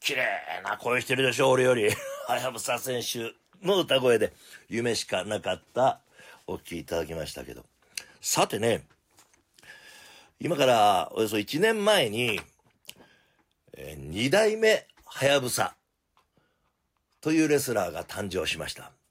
綺麗な声してるでしょ、俺より。はやぶさ選手の歌声で、夢しかなかったお聴きいただきましたけど。さてね、今からおよそ1年前に、2代目はやぶさというレスラーが誕生しました。